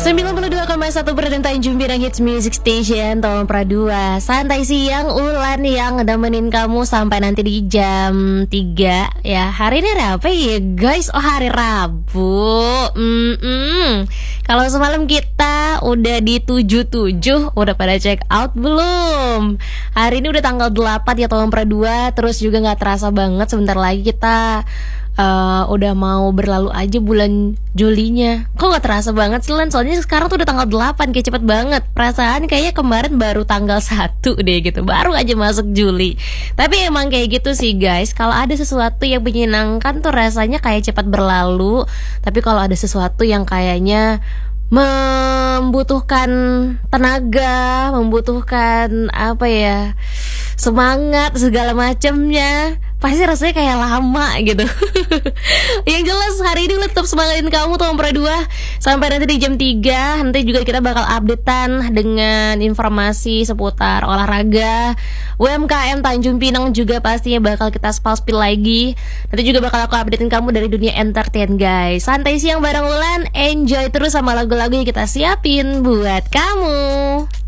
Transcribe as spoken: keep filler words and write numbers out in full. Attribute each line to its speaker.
Speaker 1: sembilan puluh dua koma satu Perden Tanjung Pinang Hits Music Station, Tom Pradua. Santai siang, Ulan yang nemenin kamu sampai nanti di jam tiga. Ya, hari ini hari apa ya guys? Oh, hari Rabu. Mm-mm. Kalau semalam kita udah di tujuh tujuh, udah pada check out belum? Hari ini udah tanggal delapan ya Tom Pradua. Terus juga gak terasa banget, sebentar lagi kita Uh, udah mau berlalu aja bulan Julinya. Kok gak terasa banget sih Lan? Soalnya sekarang tuh udah tanggal delapan, kayak cepet banget. Perasaan kayaknya kemarin baru tanggal satu deh gitu, baru aja masuk Juli. Tapi emang kayak gitu sih guys. Kalau ada sesuatu yang menyenangkan tuh rasanya kayak cepat berlalu. Tapi kalau ada sesuatu yang kayaknya membutuhkan tenaga, membutuhkan apa ya, semangat segala macamnya, pasti rasanya kayak lama gitu. Yang jelas hari ini tetap semangatin kamu Tom Pradua sampai nanti di jam tiga. Nanti juga kita bakal updatean dengan informasi seputar olahraga, U M K M Tanjung Pinang juga pastinya bakal kita spal-spil lagi. Nanti juga bakal aku updatein kamu dari dunia entertain guys. Santai siang bareng Ulan, enjoy terus sama lagu-lagu yang kita siapin buat kamu.